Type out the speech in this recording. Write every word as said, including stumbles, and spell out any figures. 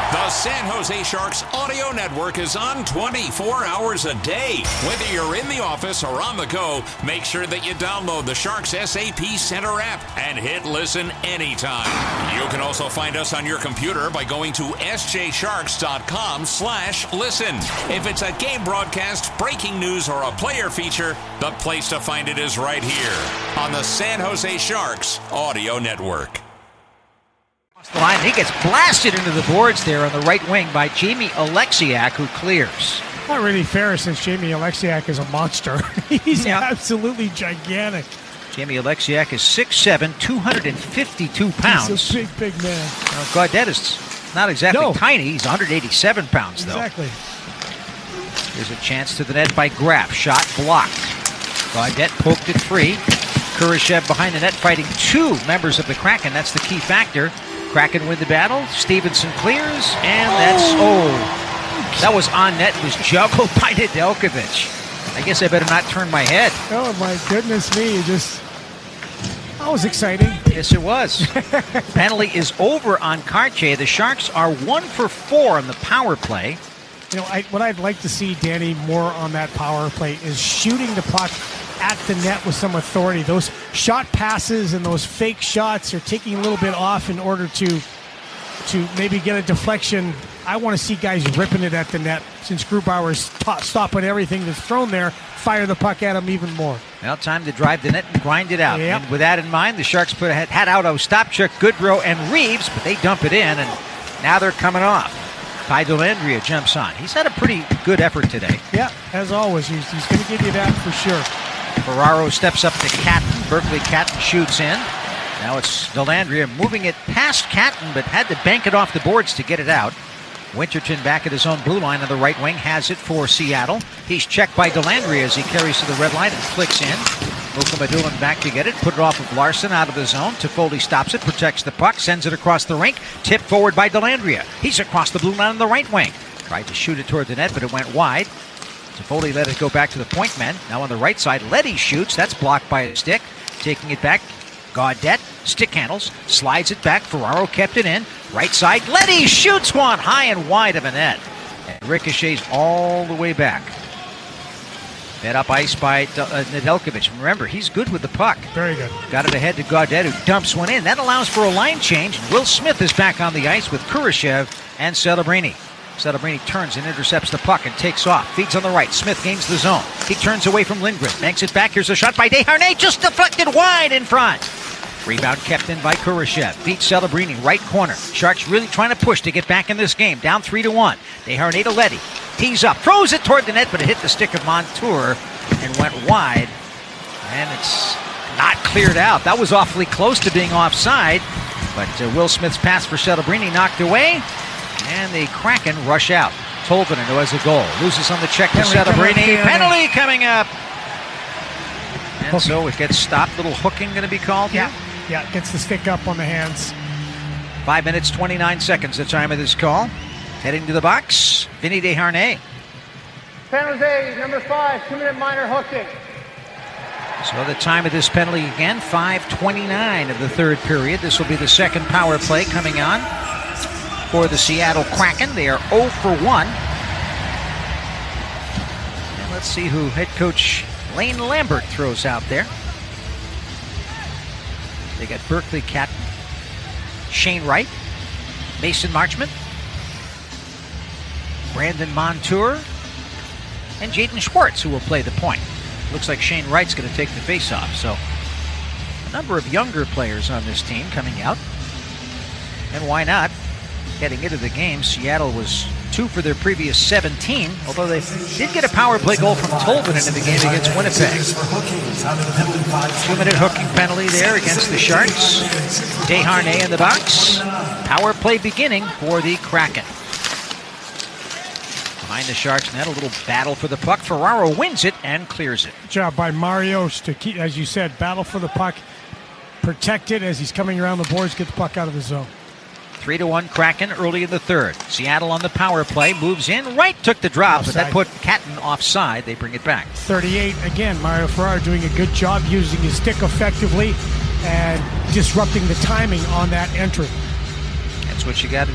The San Jose Sharks audio network is on twenty-four hours a day. Whether you're in the office or on the go, make sure that you download the Sharks S A P Center app and hit listen anytime. You can also find us on your computer by going to s j sharks dot com slash listen. If it's a game broadcast, breaking news, or a player feature, the place to find it is right here on the San Jose Sharks audio network. The line, he gets blasted into the boards there on the right wing by Jamie Alexiak, who clears. Not really fair since Jamie Alexiak is a monster. He's yeah. absolutely gigantic. Jamie Alexiak is six foot seven, two hundred fifty-two pounds. He's a big, big man. Now, Gaudette is not exactly no. tiny. He's one hundred eighty-seven pounds, though. Exactly. There's a chance to the net by Graf. Shot blocked. Gaudette poked it free. Kurashev behind the net fighting two members of the Kraken. That's the key factor. Kraken win the battle. Stevenson clears, and that's, oh, that was on net. It was juggled by Nedeljkovic. I guess I better not turn my head. Oh, my goodness me. Just, that was exciting. Yes, it was. Penalty is over on Cartier. The Sharks are one for four on the power play. You know, I, what I'd like to see, Danny, more on that power play is shooting the puck at the net with some authority. Those shot passes and those fake shots are taking a little bit off in order to to maybe get a deflection. I want to see guys ripping it at the net. Since Grubauer is t- stopping everything that's thrown there, fire the puck at him even more. Well, time to drive the net and grind it out. Yep. And with that in mind, the Sharks put a head, had out Ostapchuk, Goodrow, and Reeves, but they dump it in, and now they're coming off. Ty Dellandrea jumps on. He's had a pretty good effort today. Yeah, as always. He's, he's going to give you that for sure. Ferraro steps up to Catton. Berkeley Catton shoots in. Now it's Dellandrea moving it past Catton, but had to bank it off the boards to get it out. Winterton back at his own blue line on the right wing has it for Seattle. He's checked by Dellandrea as he carries to the red line and flicks in. Mukhamadullin back to get it. Put it off of Larson out of the zone. Toffoli stops it, protects the puck, sends it across the rink. Tipped forward by Dellandrea. He's across the blue line on the right wing. Tried to shoot it toward the net, but it went wide. Toffoli let it go back to the point men. Now on the right side, Leddy shoots. That's blocked by a stick. Taking it back, Gaudette, stick handles, slides it back. Ferraro kept it in. Right side, Leddy shoots one high and wide of a net. And ricochets all the way back. Fed up ice by uh, Nedeljkovic. Remember, he's good with the puck. Very good. Got it ahead to Gaudette, who dumps one in. That allows for a line change. Will Smith is back on the ice with Kurashev and Celebrini. Celebrini turns and intercepts the puck and takes off. Feeds on the right. Smith gains the zone. He turns away from Lindgren. Banks it back. Here's a shot by Desharnais. Just deflected wide in front. Rebound kept in by Kurashev. Beats Celebrini. Right corner. Sharks really trying to push to get back in this game. Down three to one. Desharnais to Leddy. Tees up. Throws it toward the net, but it hit the stick of Montour and went wide. And it's not cleared out. That was awfully close to being offside. But uh, Will Smith's pass for Celebrini knocked away. And the Kraken rush out. Tolvanen, who has a goal, loses on the check to Celebrini. Penalty coming up. And hooking. So it gets stopped. Little hooking going to be called yeah. here? Yeah, gets the stick up on the hands. Five minutes, twenty-nine seconds, the time of this call. Heading to the box, Vinny Desharnais. San Jose, number five, two-minute minor hooking. So the time of this penalty again, five twenty-nine of the third period. This will be the second power play coming on for the Seattle Kraken. They are zero for one. And let's see who head coach Lane Lambert throws out there. They got Berkeley Catton, Shane Wright, Mason Marchment, Brandon Montour, and Jaden Schwartz, who will play the point. Looks like Shane Wright's going to take the faceoff. So a number of younger players on this team coming out. And why not? Heading into the game, Seattle was two for their previous seventeen, although they did get a power play goal from Tolvanen in the game against Winnipeg. Two-minute hooking penalty there against the Sharks. Desharnais in the box. Power play beginning for the Kraken. Behind the Sharks net, a little battle for the puck. Ferraro wins it and clears it. Good job by Marios to keep, as you said, battle for the puck. Protect it as he's coming around the boards, get the puck out of the zone. Three to one Kraken early in the third. Seattle on the power play, moves in. Wright took the drop, offside. But that put Catton offside. They bring it back. thirty-eight again. Mario Ferraro doing a good job using his stick effectively and disrupting the timing on that entry. That's what you got to